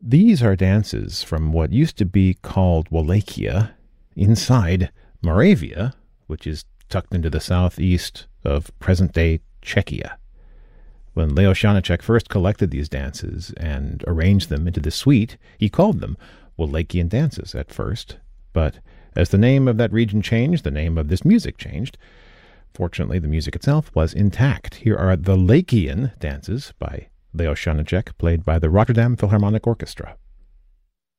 These are dances from what used to be called Wallachia inside Moravia, which is tucked into the southeast of present-day Czechia. When Leos Janáček first collected these dances and arranged them into the suite, he called them Wallachian dances at first, but as the name of that region changed, the name of this music changed. Fortunately, the music itself was intact. Here are the Lachian dances by Leos Janáček, played by the Rotterdam Philharmonic Orchestra.